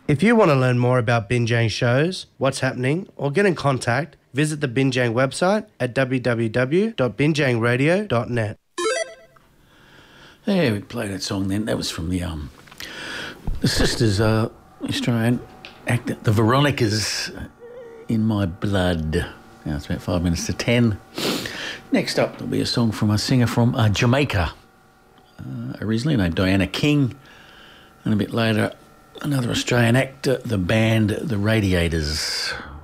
If you want to learn more about Binjang shows, what's happening, or get in contact, visit the Binjang website at www.binjangradio.net. Yeah, we played that song then. That was from the Sisters, Australian actor, the Veronicas, In My Blood. Now it's about 5 minutes to 10. Next up, there'll be a song from a singer from Jamaica, originally named Diana King. And a bit later, another Australian actor, the band The Radiators.